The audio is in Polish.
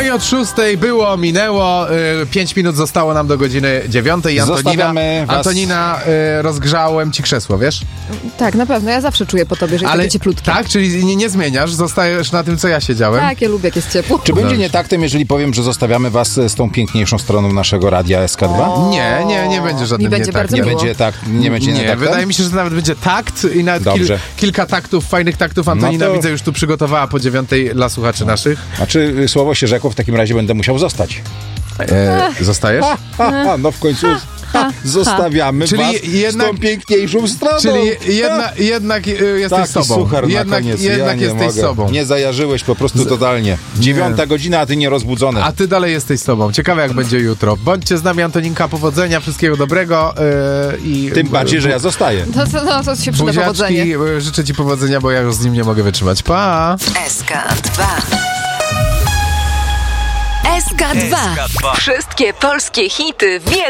i od 6 było, minęło, 5 minut zostało nam do godziny 9 i Antonina, rozgrzałem ci krzesło, wiesz? Tak, na pewno. Ja zawsze czuję po tobie, że jest takie cieplutkie. Tak? Czyli nie zmieniasz? Zostajesz na tym, co ja siedziałem? Tak, ja lubię, jak jest ciepło. Czy będzie nietaktem, jeżeli powiem, że zostawiamy was z tą piękniejszą stroną naszego radia SK2? Nie będzie żadnym Mi będzie bardzo Nie miło. będzie tak, nie będzie nietaktem? Wydaje mi się, że nawet będzie takt i nawet kilka taktów, fajnych taktów Antonina widzę już tu przygotowała po 9 dla słuchaczy naszych. A czy słowo się rzekło, w takim razie będę musiał zostać? Zostajesz? No w końcu zostawiamy was z tą piękniejszą stroną. Czyli jednak jesteś sobą. Suchar jednak jesteś sobą. Nie zajarzyłeś po prostu totalnie. 9 godzina, a ty nie rozbudzony. A ty dalej jesteś sobą. Ciekawe, jak będzie jutro. Bądźcie z nami, Antoninka, powodzenia, wszystkiego dobrego. Tym bardziej, że ja zostaję. To się przyda powodzenie. Życzę ci powodzenia, bo ja już z nim nie mogę wytrzymać. Pa! SK2. SK2. Wszystkie polskie hity